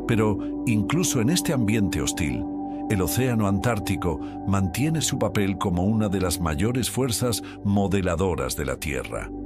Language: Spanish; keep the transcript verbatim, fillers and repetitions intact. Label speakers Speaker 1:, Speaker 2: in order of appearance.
Speaker 1: Pero incluso en este ambiente hostil, el Océano Antártico mantiene su papel como una de las mayores fuerzas modeladoras de la Tierra.